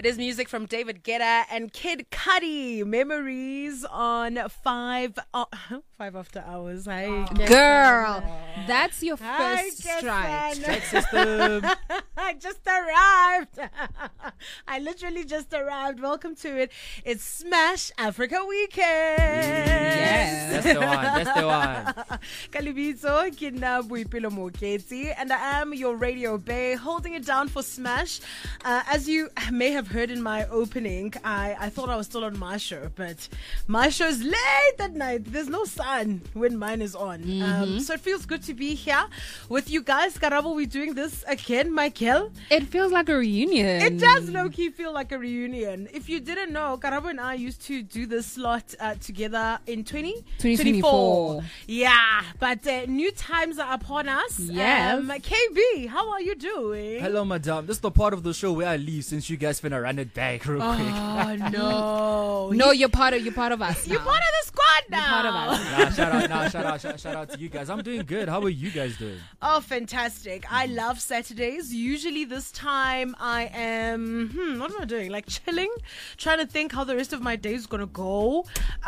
It is music from David Guetta and Kid Cudi. Memories on 5 after hours. Hi, Girl, that's your Hi, first strike. Strike system. I just arrived. I literally just arrived. Welcome to it. It's Smash Africa Weekend. Yes. That's the one. That's the one. Kalibitso, Kina Buipilo Moketi, and I am your radio bae, holding it down for Smash. As you may have heard in my opening, I thought I was still on my show, but my show's late at night. There's no sun when mine is on. So it feels good to be here with you guys. Karabo, we're doing this again, Michael. It feels like a reunion. It does low-key feel like a reunion. If you didn't know, Karabo and I used to do this slot together in 2024. Yeah, but new times are upon us. Yes. KB, how are you doing? Hello, madam. This is the part of the show where I leave since you guys finna run it back real quick. Oh, no. No, you're part of us now. You're part of the squad now. You're part of us. Shout out to you guys. I'm doing good. How are you guys doing? Oh, fantastic. I love Saturdays. Usually this time I am, what am I doing? Like chilling, trying to think how the rest of my day is going to go.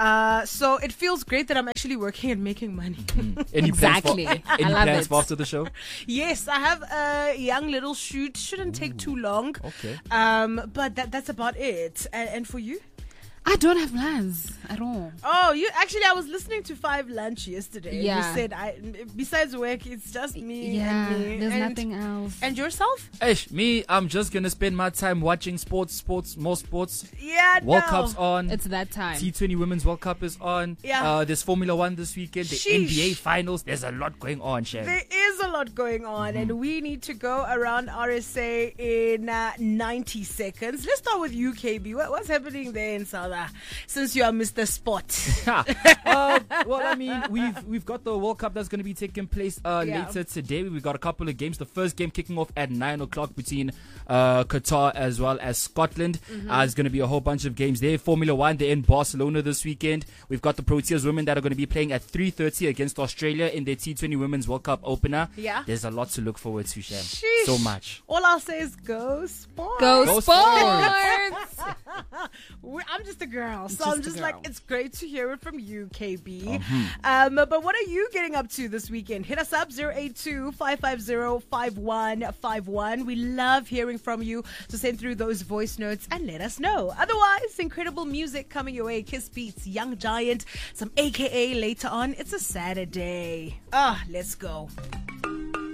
So it feels great that I'm actually working and making money. Any Exactly. plans I any love plans it. for after the show? Yes, I have a young little shoot. Shouldn't take too long. Okay. But that's about it. And for you? I don't have plans at all. Oh, I was listening to 5 Lunch yesterday. Yeah. You said besides work, it's just me Yeah, and me. there's and, nothing else. And yourself? Me, I'm just gonna spend my time watching more sports. Yeah, World no. Cup's on. It's that time. T20 Women's World Cup is on. Yeah. There's Formula 1 this weekend. The Sheesh. NBA Finals. There's a lot going on, Shem. There is a lot going on, and we need to go around RSA in 90 seconds. Let's start with you, KB. What's happening there in South Africa? Since you are Mr. Sport. Well, I mean, we've got the World Cup that's going to be taking place later today. We've got a couple of games. The first game kicking off at 9 o'clock between Qatar as well as Scotland. There's going to be a whole bunch of games there. Formula 1, they're in Barcelona this weekend. We've got the Proteas women that are going to be playing at 3:30 against Australia in their T20 Women's World Cup opener. Yeah. There's a lot to look forward to, Shem. Sheesh. So much. All I'll say is go Sport. Go Go sports! I'm just a girl, so Just I'm a just girl. like, it's great to hear it from you, KB. But what are you getting up to this weekend? Hit us up, 082-550-5151. We love hearing from you, so send through those voice notes and let us know. Otherwise, incredible music coming your way. Kiss Beats, Young Giant, some AKA later on. It's a Saturday. Let's go.